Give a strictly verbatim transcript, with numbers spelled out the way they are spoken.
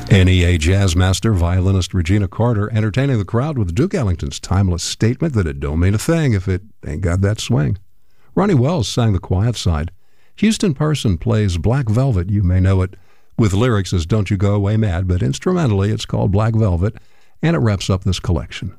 N E A jazz master, violinist Regina Carter, entertaining the crowd with Duke Ellington's timeless statement that it don't mean a thing if it ain't got that swing. Ronnie Wells sang The Quiet Side. Houston Person plays Black Velvet. You may know it with lyrics as Don't You Go Away Mad, but instrumentally it's called Black Velvet, and it wraps up this collection.